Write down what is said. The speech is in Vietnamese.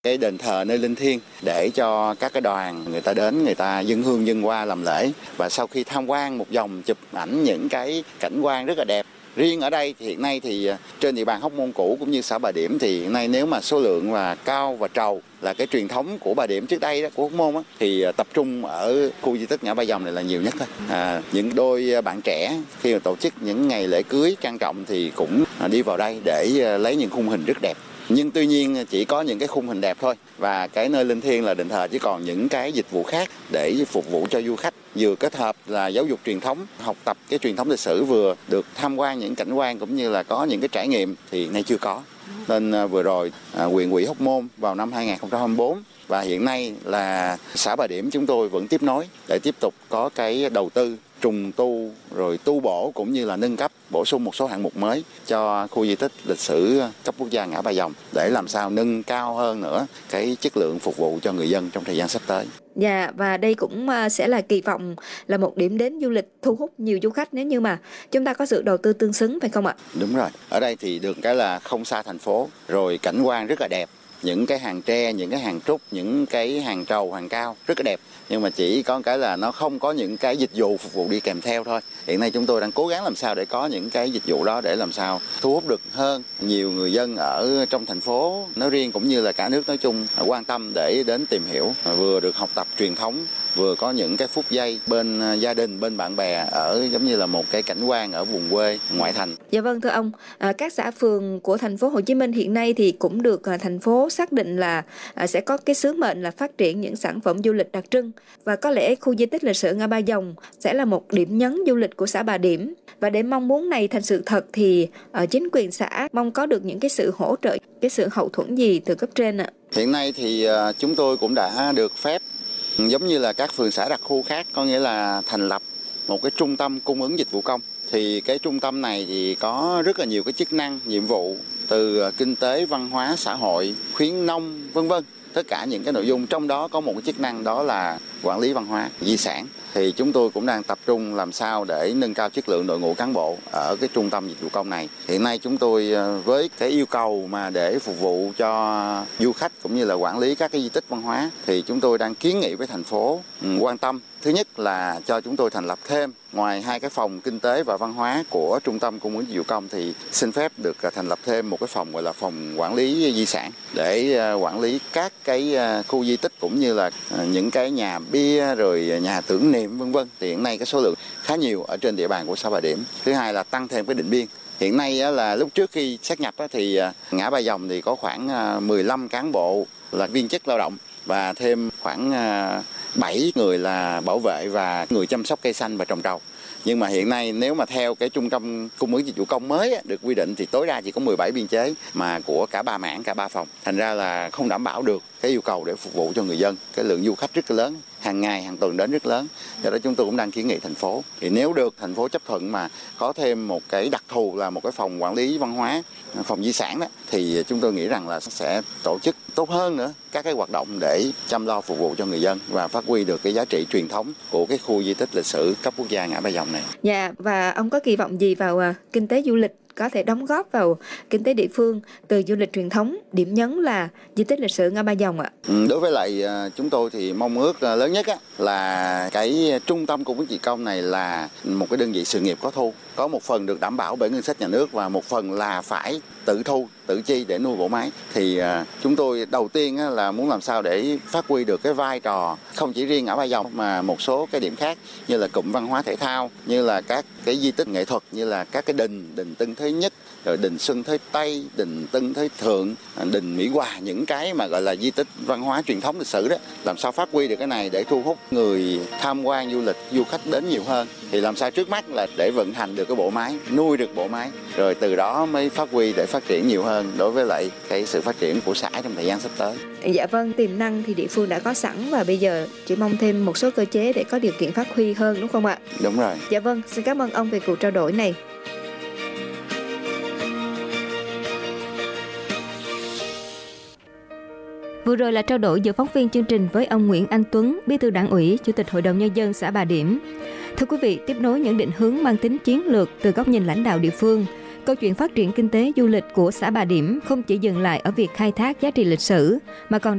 cái đền thờ nơi linh thiêng để cho các cái đoàn người ta đến, người ta dâng hương dâng hoa làm lễ. Và sau khi tham quan một vòng, chụp ảnh những cái cảnh quan rất là đẹp. Riêng ở đây thì hiện nay thì trên địa bàn Hóc Môn cũ cũng như xã Bà Điểm thì hiện nay nếu mà số lượng là cao và trầu là cái truyền thống của Bà Điểm trước đây đó, của Hóc Môn đó, thì tập trung ở khu di tích Ngã Ba Vòng này là nhiều nhất thôi. Những đôi bạn trẻ khi mà tổ chức những ngày lễ cưới trang trọng thì cũng đi vào đây để lấy những khung hình rất đẹp. Nhưng tuy nhiên chỉ có những cái khung hình đẹp thôi, và cái nơi linh thiêng là đền thờ, chứ còn những cái dịch vụ khác để phục vụ cho du khách, vừa kết hợp là giáo dục truyền thống, học tập cái truyền thống lịch sử, vừa được tham quan những cảnh quan cũng như là có những cái trải nghiệm thì nay chưa có. Nên vừa rồi huyện ủy Hóc Môn vào năm 2024 và hiện nay là xã Bà Điểm chúng tôi vẫn tiếp nối để tiếp tục có cái đầu tư trùng tu rồi tu bổ cũng như là nâng cấp, bổ sung một số hạng mục mới cho khu di tích lịch sử cấp quốc gia Ngã Ba Vòng để làm sao nâng cao hơn nữa cái chất lượng phục vụ cho người dân trong thời gian sắp tới. Dạ, và đây cũng sẽ là kỳ vọng là một điểm đến du lịch thu hút nhiều du khách nếu như mà chúng ta có sự đầu tư tương xứng, phải không ạ? Đúng rồi, ở đây thì được cái là không xa thành phố, rồi cảnh quan rất là đẹp. Những cái hàng tre, những cái hàng trúc, những cái hàng trầu, hàng cao rất là đẹp. Nhưng mà chỉ có cái là nó không có những cái dịch vụ phục vụ đi kèm theo thôi. Hiện nay chúng tôi đang cố gắng làm sao để có những cái dịch vụ đó để làm sao thu hút được hơn nhiều người dân ở trong thành phố nói riêng cũng như là cả nước nói chung quan tâm để đến tìm hiểu, vừa được học tập truyền thống, vừa có những cái phút giây bên gia đình, bên bạn bè ở giống như là một cái cảnh quan ở vùng quê ngoại thành. Dạ vâng, thưa ông, các xã phường của thành phố Hồ Chí Minh hiện nay thì cũng được thành phố xác định là sẽ có cái sứ mệnh là phát triển những sản phẩm du lịch đặc trưng, và có lẽ khu di tích lịch sử Ngã Ba Vòng sẽ là một điểm nhấn du lịch của xã Bà Điểm. Và để mong muốn này thành sự thật thì chính quyền xã mong có được những cái sự hỗ trợ, cái sự hậu thuẫn gì từ cấp trên ạ? Hiện nay thì chúng tôi cũng đã được phép giống như là các phường xã đặc khu khác, có nghĩa là thành lập một cái trung tâm cung ứng dịch vụ công. Thì cái trung tâm này thì có rất là nhiều cái chức năng, nhiệm vụ từ kinh tế, văn hóa, xã hội, khuyến nông, vân vân. Tất cả những cái nội dung trong đó có một cái chức năng đó là quản lý văn hóa, di sản. Thì chúng tôi cũng đang tập trung làm sao để nâng cao chất lượng đội ngũ cán bộ ở cái trung tâm dịch vụ công này. Hiện nay chúng tôi với cái yêu cầu mà để phục vụ cho du khách cũng như là quản lý các cái di tích văn hóa thì chúng tôi đang kiến nghị với thành phố quan tâm. Thứ nhất là cho chúng tôi thành lập thêm, ngoài hai cái phòng kinh tế và văn hóa của trung tâm cung ứng dịch vụ công thì xin phép được thành lập thêm một cái phòng gọi là phòng quản lý di sản để quản lý các cái khu di tích cũng như là những cái nhà bia rồi nhà tưởng niệm vân vân. Thì hiện nay cái số lượng khá nhiều ở trên địa bàn của xã Bà Điểm. Thứ hai là tăng thêm cái định biên. Hiện nay là lúc trước khi sát nhập thì Ngã Ba Vòng thì có khoảng 15 cán bộ là viên chức lao động và thêm khoảng 7 người là bảo vệ và người chăm sóc cây xanh và trồng trọt. Nhưng mà hiện nay nếu mà theo cái trung tâm cung ứng dịch vụ công mới được quy định thì tối đa chỉ có 17 biên chế mà của cả 3 mảng, cả 3 phòng. Thành ra là không đảm bảo được cái yêu cầu để phục vụ cho người dân. Cái lượng du khách rất là lớn, hàng ngày, hàng tuần đến rất lớn. Do đó chúng tôi cũng đang kiến nghị thành phố. Thì nếu được thành phố chấp thuận mà có thêm một cái đặc thù là một cái phòng quản lý văn hóa, phòng di sản đó, thì chúng tôi nghĩ rằng là sẽ tổ chức tốt hơn nữa các cái hoạt động để chăm lo phục vụ cho người dân và phát huy được cái giá trị truyền thống của cái khu di tích lịch sử cấp quốc gia Ngã Ba Vòng này. Dạ, và ông có kỳ vọng gì vào kinh tế du lịch có thể đóng góp vào kinh tế địa phương từ du lịch truyền thống, điểm nhấn là di tích lịch sử Ngã Ba Vòng ạ? Đối với lại chúng tôi thì mong ước lớn nhất là cái trung tâm cung ứng dịch vụ công này là một cái đơn vị sự nghiệp có thu, có một phần được đảm bảo bởi ngân sách nhà nước và một phần là phải tự thu, tự chi để nuôi bộ máy. Thì chúng tôi đầu tiên là muốn làm sao để phát huy được cái vai trò không chỉ riêng Ngã Ba Vòng mà một số cái điểm khác như là cụm văn hóa thể thao, như là các cái di tích nghệ thuật, như là các cái đình Tân Thới Nhất, rồi đình Xuân Thới Tây, đình Tân Thới Thượng, đình Mỹ Hòa, những cái mà gọi là di tích văn hóa truyền thống lịch sử đó, làm sao phát huy được cái này để thu hút người tham quan du lịch, du khách đến nhiều hơn. Thì làm sao trước mắt là để vận hành được cái bộ máy, nuôi được bộ máy, rồi từ đó mới phát huy để phát triển nhiều hơn đối với lại cái sự phát triển của xã trong thời gian sắp tới. Dạ vâng, tiềm năng thì địa phương đã có sẵn và bây giờ chỉ mong thêm một số cơ chế để có điều kiện phát huy hơn, đúng không ạ? Đúng rồi. Dạ vâng, xin cảm ơn ông về cuộc trao đổi này. Vừa rồi là trao đổi giữa phóng viên chương trình với ông Nguyễn Anh Tuấn, Bí thư Đảng ủy, Chủ tịch Hội đồng Nhân dân xã Bà Điểm. Thưa quý vị, tiếp nối những định hướng mang tính chiến lược từ góc nhìn lãnh đạo địa phương, Câu chuyện phát triển kinh tế du lịch của xã Bà Điểm không chỉ dừng lại ở việc khai thác giá trị lịch sử, mà còn